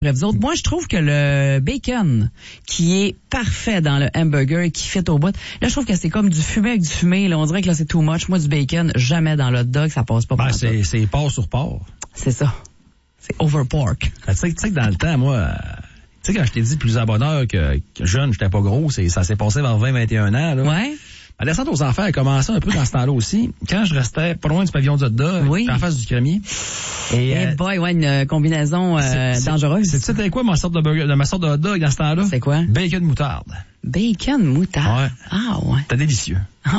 Vous autres, moi, je trouve que le bacon, qui est parfait dans le hamburger et qui fit au bout, là, je trouve que c'est comme du fumé avec du fumé. Là, on dirait que là, c'est too much. Moi, du bacon, jamais dans le hot dog, ça passe pas. Ben, c'est porc sur porc. C'est ça. C'est over pork. Tu sais que dans le temps, moi, tu sais, quand je t'ai dit plusieurs bonheurs que jeune, j'étais pas gros, ça s'est passé vers 20-21 ans, là. Ouais. La descente aux enfers a commencé un peu dans ce temps-là aussi. Quand je restais pas loin du pavillon du hot dog, en face du crémier. Et boy, ouais, une combinaison dangereuse. C'était quoi ma sorte de hot dog dans ce temps-là? C'est quoi? Bacon moutarde. Bacon moutarde? Ouais. Ah ouais. C'était délicieux.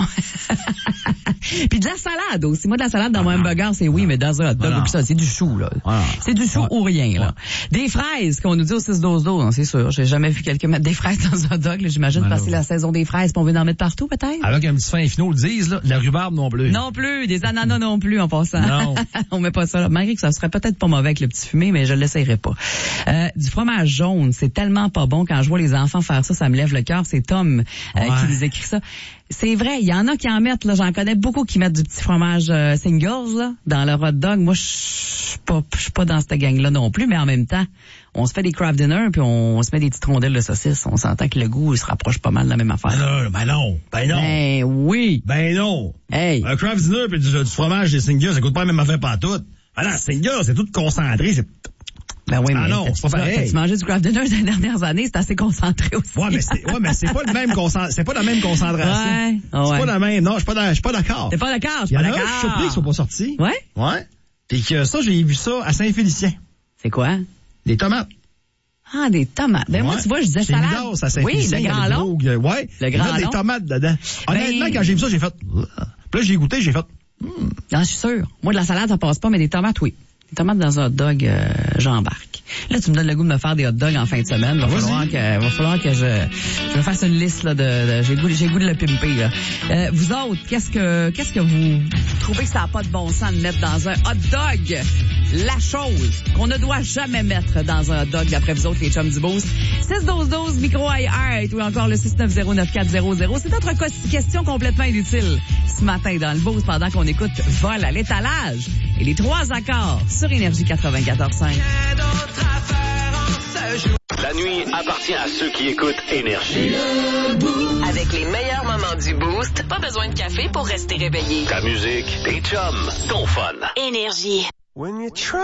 Puis de la salade aussi. Moi, de la salade dans mon hamburger, c'est oui, mais dans un hot dog, ça, c'est du chou, là. C'est du chou ou rien, là. Des fraises, qu'on nous dit au 6-12-12, c'est sûr. J'ai jamais vu quelqu'un mettre des fraises dans un hot dog, là. J'imagine passer la saison des fraises, puis on veut en mettre partout, peut-être? Avec un petit fin finot, le disent, là. De la rhubarbe non plus. Non plus. Des ananas non plus, en passant. Non. On met pas ça, là. Malgré que ça serait peut-être pas mauvais avec le petit fumé, mais je l'essayerai pas. Du fromage jaune, c'est tellement pas bon. Quand je vois les enfants faire ça, ça me lève le cœur. C'est Tom qui nous écrit ça. C'est vrai, il y en a qui en mettent, là, j'en connais beaucoup qui mettent du petit fromage singles, là, dans leur hot dog. Moi, je suis pas dans cette gang-là non plus, mais en même temps, on se fait des craft dinner puis on se met des petites rondelles de saucisses. On s'entend que le goût, il se rapproche pas mal de la même affaire. Ben non. Ben oui. Ben non. Hey. Un craft dinner puis du fromage des singles, ça coûte pas la même affaire pantoute. Ben non, singles, c'est tout concentré, c'est... Ben oui, mais non, c'est pas pareil. Tu mangeais du craft dinner ces dernières années, c'est assez concentré aussi. Ouais, mais c'est pas le même c'est pas la même concentration. Ouais. C'est pas la même. Non, je suis pas d'accord. T'es pas d'accord, je suis Il y pas en a d'accord. un, je suis surpris qu'ils soient pas sortis. Ouais. Ouais. Puis que ça, j'ai vu ça à Saint-Félicien. C'est quoi? Des tomates. Ah, des tomates. Ben moi, tu vois, je disais chez salade. Midas, à Saint-Félicien. Oui, le grand long. Ouais. Le grand long. Des tomates dedans. Honnêtement, quand j'ai vu ça, j'ai fait... Puis là, j'ai goûté, j'ai fait... Non, je suis sûr. Moi, de la salade, ça passe pas, mais des tomates, oui. Des tomates dans un hot dog, j'embarque. Là, tu me donnes le goût de me faire des hot dogs en fin de semaine. Va falloir que je me fasse une liste là j'ai le goût de le pimper là. Vous autres, qu'est-ce que vous trouvez que ça n'a pas de bon sens de mettre dans un hot dog? La chose qu'on ne doit jamais mettre dans un hot dog, d'après vous autres, les chums du Boost. 6-12-12, micro iHeart, ou encore le 690-9400. C'est notre question complètement inutile ce matin dans le Boost pendant qu'on écoute Vol à l'étalage et les 3 accords sur Énergie 94.5. La nuit appartient à ceux qui écoutent Énergie. Avec les meilleurs moments du Boost, pas besoin de café pour rester réveillé. Ta musique, tes chums, ton fun. Énergie.